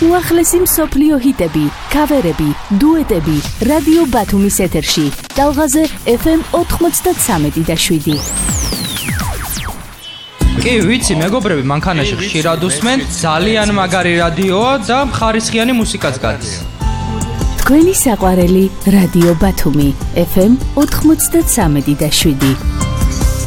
უახლესი მსოფლიო ჰიტები, ქავერები, დუეტები, რადიო ბათუმის ეთერში. ტალღაზე FM 93.7. კი, ვიცი, მეგობრები, მანქანაში ხშირად უსმენთ, ძალიან მაგარი რადიოა და ხარისხიანი მუსიკაც გადის. თქვენი საყვარელი რადიო ბათუმი FM 93.7.